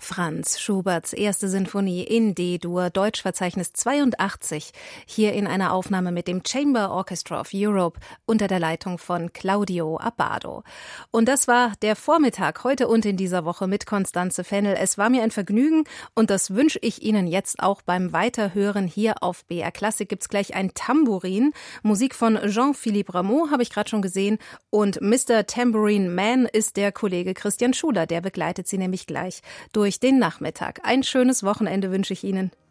Franz Schuberts erste Sinfonie in D-Dur, Deutschverzeichnis 82, hier in einer Aufnahme mit dem Chamber Orchestra of Europe unter der Leitung von Claudio Abbado. Und das war der Vormittag heute und in dieser Woche mit Constanze Fennel. Es war mir ein Vergnügen und das wünsche ich Ihnen jetzt auch beim Weiterhören. Hier auf BR Klassik gibt's gleich ein Tambourin. Musik von Jean-Philippe Rameau habe ich gerade schon gesehen und Mr. Tambourine Man ist der Kollege Christian Schuler, der begleitet Sie nämlich gleich durch den Nachmittag. Ein schönes Wochenende wünsche ich Ihnen.